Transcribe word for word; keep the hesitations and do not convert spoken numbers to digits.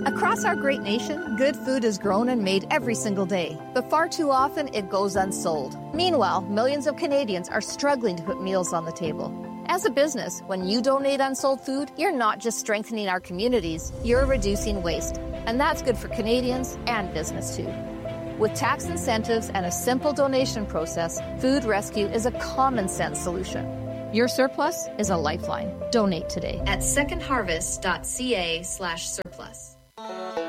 Across our great nation, good food is grown and made every single day, but far too often it goes unsold. Meanwhile, millions of Canadians are struggling to put meals on the table. As a business, when you donate unsold food, you're not just strengthening our communities, you're reducing waste. And that's good for Canadians and business too. With tax incentives and a simple donation process, Food Rescue is a common sense solution. Your surplus is a lifeline. Donate today at secondharvest.ca slash